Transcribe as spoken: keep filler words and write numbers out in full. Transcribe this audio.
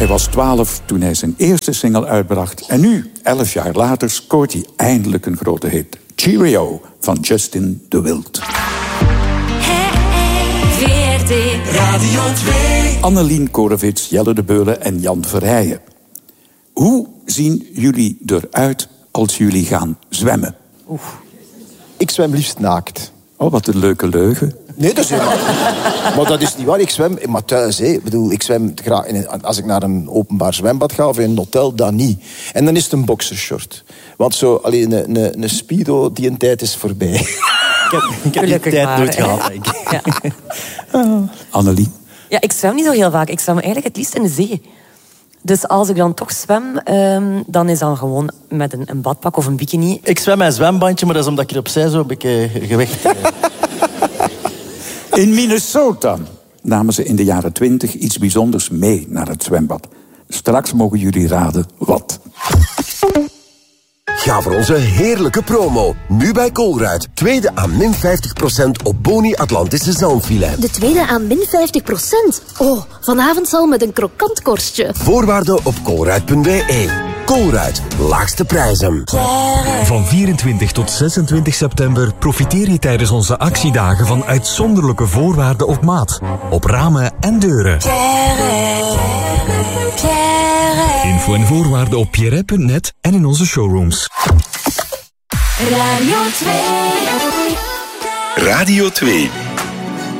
Hij was twaalf toen hij zijn eerste single uitbracht. En nu, elf jaar later, scoort hij eindelijk een grote hit. Cheerio van Justin de Wild. V R T Radio twee. Annelien Korevits, Jelle de Beulen en Jan Verheijen. Hoe zien jullie eruit als jullie gaan zwemmen? Oef. Ik zwem liefst naakt. Oh, wat een leuke leugen. Nee, dat is helemaal... Maar dat is niet waar. Ik zwem maar thuis. Hè. Ik bedoel, ik zwem graag in een... Als ik naar een openbaar zwembad ga of in een hotel, dan niet. En dan is het een boxershort. Want zo, alleen een, een, een speedo, die een tijd is voorbij. ik heb, ik heb die tijd maar, nooit gehad, denk ik. Ja. Oh. Annelie? Ja, ik zwem niet zo heel vaak. Ik zwem eigenlijk het liefst in de zee. Dus als ik dan toch zwem, um, dan is dat gewoon met een, een badpak of een bikini. Ik zwem met een zwembandje, maar dat is omdat ik er opzij zo een beetje gewicht heb. In Minnesota namen ze in de jaren twintig iets bijzonders mee naar het zwembad. Straks mogen jullie raden wat. Ga voor onze heerlijke promo. Nu bij Colruyt. Tweede aan min vijftig procent op Boni Atlantische zalmfilet. De tweede aan min vijftig procent? Oh, vanavond zal met een krokant korstje. Voorwaarden op colruyt punt b e. Colruyt, laagste prijzen. Van vierentwintig tot zesentwintig september profiteer je tijdens onze actiedagen van uitzonderlijke voorwaarden op maat. Op ramen en deuren. Info en voorwaarden op pierre punt net en in onze showrooms. Radio twee. Radio twee.